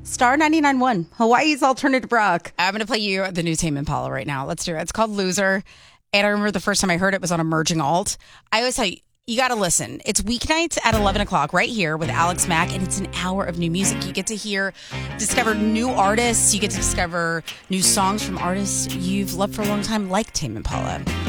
Star 99.1, Hawaii's alternative rock. I'm going to play you the new Tame Impala right now. Let's do it. It's called Loser. And I remember the first time I heard it was on Emerging Alt. I always tell you, you got to listen. It's weeknights at 11 o'clock right here with Alex Mack, and it's an hour of new music. You get to discover new artists. You get to discover new songs from artists you've loved for a long time, like Tame Impala.